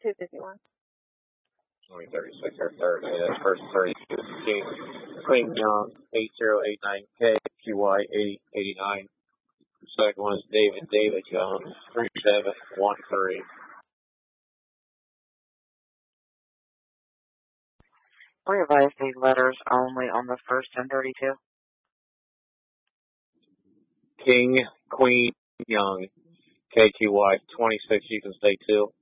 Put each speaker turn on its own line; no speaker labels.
251.
2036 or 30. That's first 32. King, Queen Young, 8089K, QY 889. Second one is David Young, 3713.
We advise these letters only on the first 1032.
King, Queen, Young, KQY 26, you can stay 2.